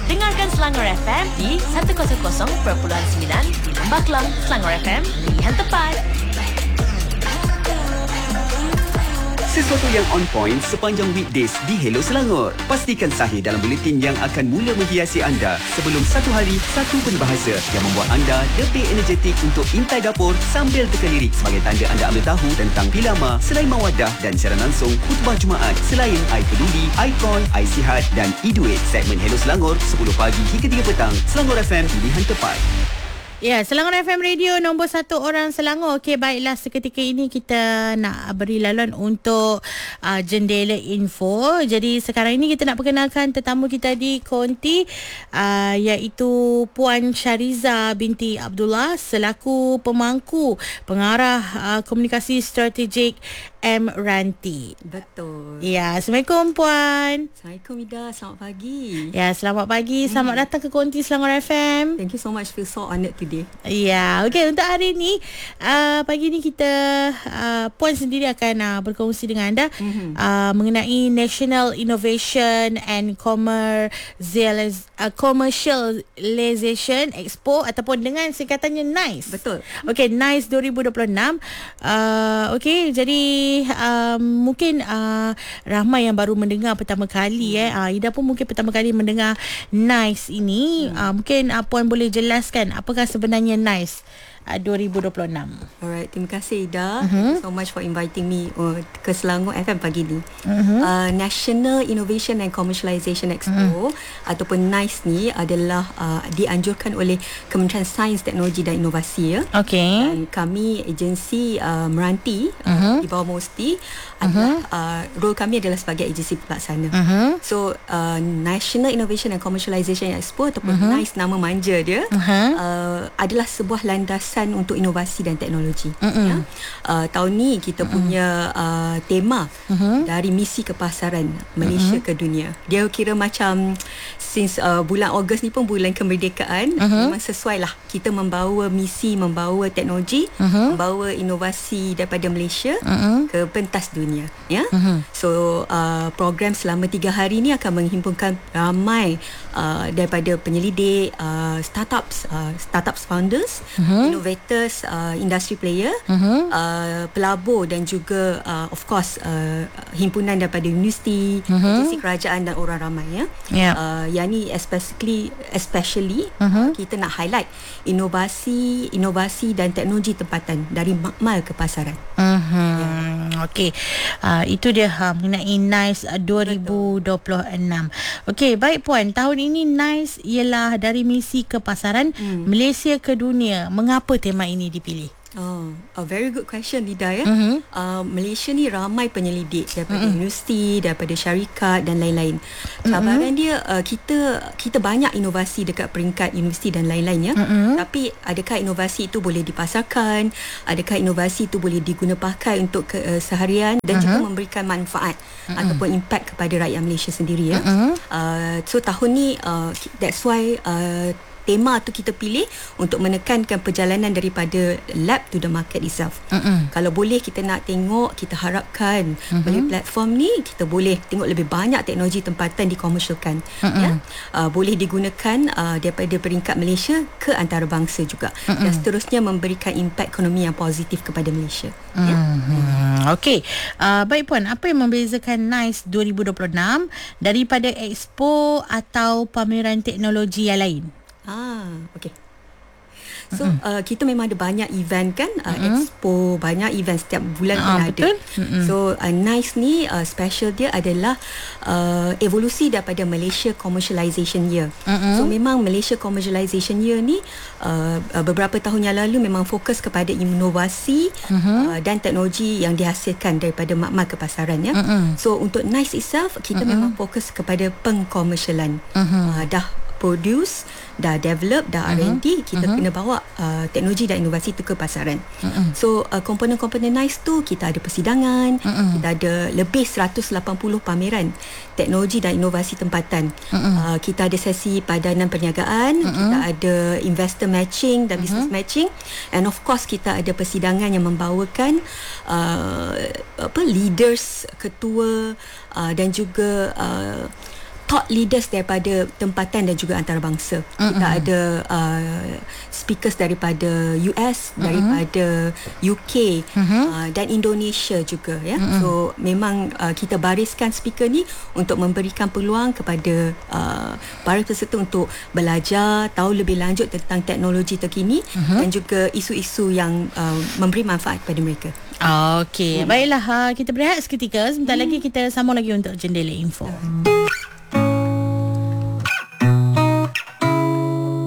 Dengarkan Selangor FM di 100.9 di Lembah Kelang. Selangor FM, pilihan tepat. Sesuatu yang on point sepanjang weekdays di Hello Selangor. Pastikan sahih dalam buletin yang akan mula menghiasi anda sebelum satu hari, satu peribahasa yang membuat anda lebih energetik untuk intai dapur sambil teka lirik sebagai tanda anda ambil tahu tentang Bilama, Selain Mawadah dan siaran langsung khutbah Jumaat selain I Peduli, I Call, I Sihat dan iDuit. Segmen Hello Selangor 10 pagi hingga 3 petang. Selangor FM, pilihan tepat. Ya, Selangor FM Radio nombor 1 orang Selangor. Okey, baiklah, seketika ini kita nak beri laluan untuk jendela info. Jadi sekarang ini kita nak perkenalkan tetamu kita di Konti, iaitu Puan Syariza binti Abdullah selaku pemangku pengarah komunikasi strategik Mranti. Betul. Ya, Assalamualaikum Puan. Assalamualaikum Ida, selamat pagi. Ya, selamat pagi. Selamat datang ke Konti Selangor FM. Thank you so much, feel so honoured today. Ya, okey, untuk hari ni pagi ni kita Puan sendiri akan berkongsi dengan anda mengenai National Innovation and Commercialization Expo ataupun dengan singkatannya NICE. Betul. Okey, NICE 2026. Okey, jadi mungkin ramai yang baru mendengar pertama kali Ida pun mungkin pertama kali mendengar NICE ini. Mungkin Puan boleh jelaskan apakah sebenarnya NICE 2026. Alright, terima kasih Ida. Thank you so much for inviting me ke Selangor FM pagi ni. National Innovation and Commercialization Expo ataupun NICE ni adalah dianjurkan oleh Kementerian Sains, Teknologi dan Inovasi ya. Okey. Dan kami agensi Mranti di bawah Musti adalah role kami adalah sebagai agensi pelaksana. So National Innovation and Commercialization Expo ataupun NICE, nama manja dia, adalah sebuah landasan untuk inovasi dan teknologi. Ya. Tahun ni kita punya tema dari misi ke pasaran Malaysia ke dunia. Dia kira macam since bulan Ogos ni pun bulan kemerdekaan, memang sesuai lah kita membawa misi, membawa teknologi, membawa inovasi daripada Malaysia ke pentas dunia. Ya. So program selama 3 hari ni akan menghimpunkan ramai daripada penyelidik, startups founders, innovators, industry player, pelabur dan juga of course himpunan daripada universiti, agensi kerajaan dan orang ramai ya. Yang ni especially kita nak highlight inovasi dan teknologi tempatan dari makmal ke pasaran. Okey. Itu dia mengenai NICE 2026. Okey, baik Puan. Tahun ini NICE ialah dari misi ke pasaran Malaysia ke dunia. Mengapa tema ini dipilih? A very good question Lida ya. Malaysia ni ramai penyelidik daripada universiti, daripada syarikat dan lain-lain. Cabaran dia kita banyak inovasi dekat peringkat universiti dan lain-lain ya. Tapi adakah inovasi itu boleh dipasarkan? Adakah inovasi itu boleh diguna pakai untuk seharian dan juga memberikan manfaat ataupun impact kepada rakyat Malaysia sendiri ya. So tahun ni that's why tema tu kita pilih untuk menekankan perjalanan daripada lab to the market itself. Kalau boleh kita nak tengok, kita harapkan melalui platform ni kita boleh tengok lebih banyak teknologi tempatan dikomersialkan. Ya? Boleh digunakan daripada peringkat Malaysia ke antarabangsa juga. Dan seterusnya memberikan impact ekonomi yang positif kepada Malaysia. Okey. Baik Puan, apa yang membezakan NICE 2026 daripada expo atau pameran teknologi yang lain? Okay. So kita memang ada banyak event kan, expo, banyak event setiap bulan pun ada. So NICE ni special dia adalah evolusi daripada Malaysia Commercialization Year. So memang Malaysia Commercialization Year ni beberapa tahun yang lalu memang fokus kepada inovasi dan teknologi yang dihasilkan daripada makmal ke pasaran ya. So untuk NICE itself kita memang fokus kepada pengkomersialan. Dah produce, dah develop, dah R&D, kita kena bawa teknologi dan inovasi tu ke pasaran. So komponen-komponen NICE tu kita ada persidangan, kita ada lebih 180 pameran teknologi dan inovasi tempatan. Kita ada sesi padanan perniagaan, kita ada investor matching dan business matching, and of course kita ada persidangan yang membawakan leaders, ketua dan juga thought leaders daripada tempatan dan juga antarabangsa. Kita ada speakers daripada US, daripada UK, dan Indonesia juga ya. So memang kita bariskan speaker ni untuk memberikan peluang kepada para peserta untuk belajar, tahu lebih lanjut tentang teknologi terkini dan juga isu-isu yang memberi manfaat kepada mereka. Okey, baiklah, kita berehat seketika. Sebentar lagi kita sambung lagi untuk Jendela Info.